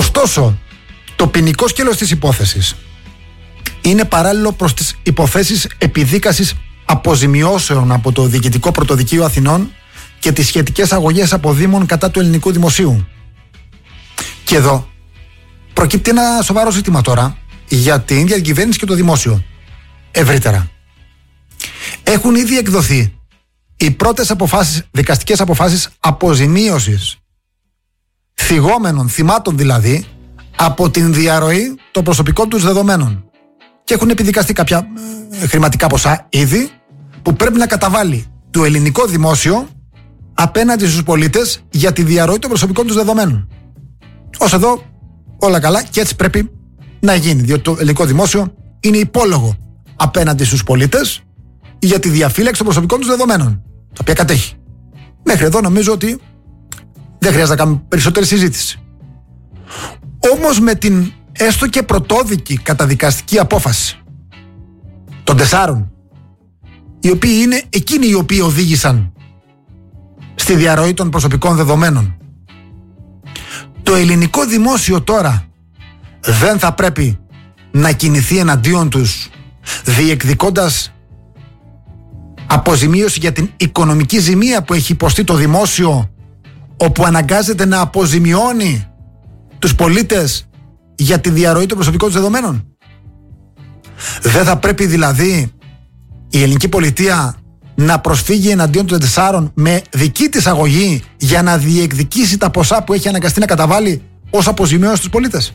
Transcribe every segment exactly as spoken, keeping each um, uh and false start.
Ωστόσο, το ποινικό σκέλος της υπόθεσης είναι παράλληλο προς τις υποθέσεις επιδίκασης αποζημιώσεων από το Διοικητικό Πρωτοδικείο Αθηνών και τις σχετικές αγωγές αποδήμων κατά του ελληνικού δημοσίου. Και εδώ προκύπτει ένα σοβαρό ζήτημα τώρα για την ίδια την κυβέρνηση και το δημόσιο. Ευρύτερα, έχουν ήδη εκδοθεί οι πρώτες αποφάσεις, δικαστικές αποφάσεις αποζημίωσης θυγόμενων, θυμάτων δηλαδή, από την διαρροή των προσωπικών τους δεδομένων. Και έχουν επιδικαστεί κάποια ε, χρηματικά ποσά ήδη που πρέπει να καταβάλει το ελληνικό δημόσιο απέναντι στους πολίτες για τη διαρροή των προσωπικών τους δεδομένων. Ως εδώ όλα καλά και έτσι πρέπει να γίνει, διότι το ελληνικό δημόσιο είναι υπόλογο απέναντι στους πολίτες για τη διαφύλαξη των προσωπικών τους δεδομένων, τα οποία κατέχει. Μέχρι εδώ νομίζω ότι δεν χρειάζεται να κάνουμε περισσότερη συζήτηση. Όμως με την έστω και πρωτόδικη καταδικαστική απόφαση των τεσσάρων, οι οποίοι είναι εκείνοι οι οποίοι οδήγησαν στη διαρροή των προσωπικών δεδομένων, το ελληνικό δημόσιο τώρα δεν θα πρέπει να κινηθεί εναντίον τους διεκδικώντας αποζημίωση για την οικονομική ζημία που έχει υποστεί το δημόσιο, όπου αναγκάζεται να αποζημιώνει τους πολίτες για τη διαρροή των προσωπικών τους δεδομένων? Δεν θα πρέπει δηλαδή η ελληνική πολιτεία να προσφύγει εναντίον των τεσσάρων με δική της αγωγή για να διεκδικήσει τα ποσά που έχει αναγκαστεί να καταβάλει ως αποζημίωση στους πολίτες?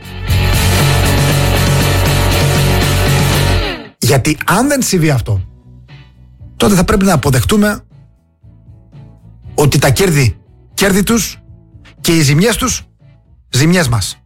Γιατί αν δεν συμβεί αυτό, τότε θα πρέπει να αποδεχτούμε ότι τα κέρδη κέρδη τους και οι ζημιές τους ζημιές μας.